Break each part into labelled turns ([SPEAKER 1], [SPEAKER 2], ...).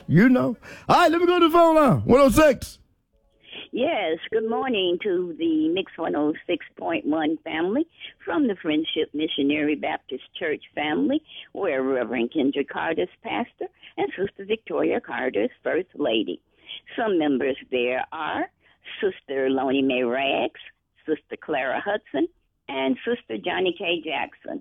[SPEAKER 1] You know. All right, let me go to the phone line. 106.
[SPEAKER 2] Yes, good morning to the Mix 106.1 family from the Friendship Missionary Baptist Church family, where Reverend Kendrick Carter's pastor and Sister Victoria Carter's first lady. Some members there are Sister Lonnie Mae Rags, Sister Clara Hudson, and Sister Johnny K. Jackson.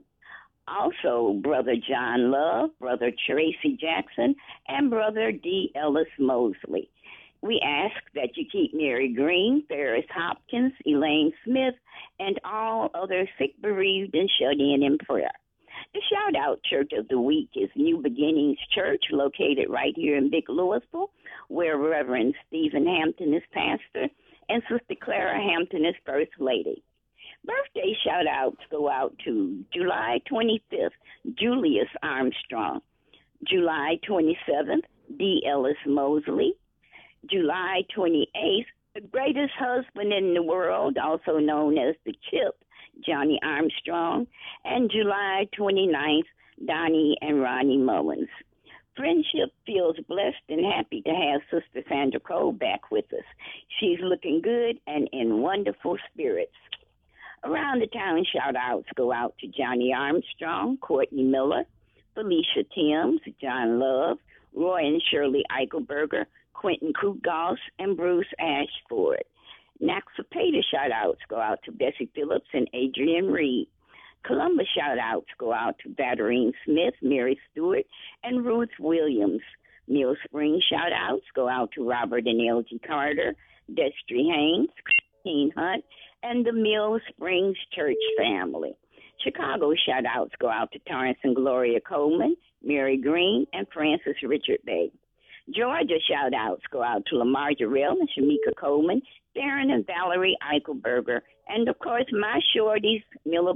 [SPEAKER 2] Also, Brother John Love, Brother Tracy Jackson, and Brother D. Ellis Mosley. We ask that you keep Mary Green, Ferris Hopkins, Elaine Smith, and all other sick, bereaved, and shut in prayer. The shout-out church of the week is New Beginnings Church, located right here in Big Louisville, where Reverend Stephen Hampton is pastor and Sister Clara Hampton is first lady. Birthday shout-outs go out to July 25th, Julius Armstrong. July 27th, D. Ellis Mosley. July 28th, the greatest husband in the world, also known as the Chip, Johnny Armstrong. And July 29th, Donnie and Ronnie Mullins. Friendship feels blessed and happy to have Sister Sandra Cole back with us. She's looking good and in wonderful spirits. Around the town, shout-outs go out to Johnny Armstrong, Courtney Miller, Felicia Timms, John Love, Roy and Shirley Eichelberger, Quentin Kugos, and Bruce Ashford. Naxapeta shout-outs go out to Bessie Phillips and Adrian Reed. Columbus shout-outs go out to Batterine Smith, Mary Stewart, and Ruth Williams. Mill Springs shout-outs go out to Robert and L.G. Carter, Destry Haynes, Christine Hunt, and the Mill Springs Church family. Chicago shout-outs go out to Torrance and Gloria Coleman, Mary Green, and Francis Richard Bay. Georgia shout-outs go out to Lamar Jarrell and Shamika Coleman, Darren and Valerie Eichelberger, and, of course, my shorties,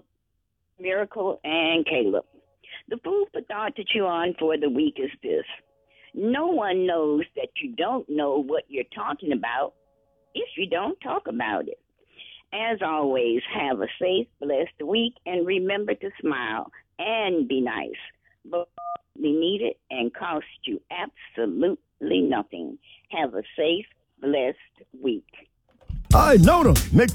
[SPEAKER 2] Miracle and Caleb. The food for thought to chew on for the week is this. No one knows that you don't know what you're talking about if you don't talk about it. As always, have a safe, blessed week, and remember to smile and be nice. But we need it and cost you absolutely nothing. Have a safe, blessed week.
[SPEAKER 1] I know them. Mix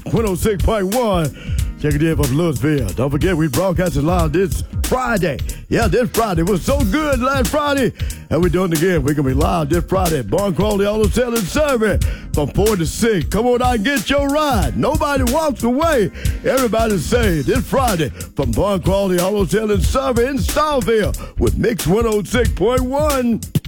[SPEAKER 1] 106.1. Check it in from Louisville. Don't forget, we broadcasted live this Friday. Yeah, this Friday. It was so good last Friday. And we're doing it again. We're going to be live this Friday at Barn Quality Auto Sale and Service from 4 to 6. Come on out and get your ride. Nobody walks away. Everybody saved this Friday from Barn Quality Auto Sale and Service in Starkville with Mix 106.1.